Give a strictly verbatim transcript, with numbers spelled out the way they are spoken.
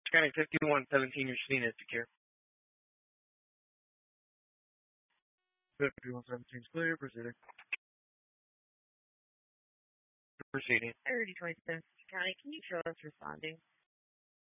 County fifty-one seventeen, you're seen as secure. fifty-one seventeen is clear. Proceeding. Proceeding. thirty twenty-seven County, can you show us responding?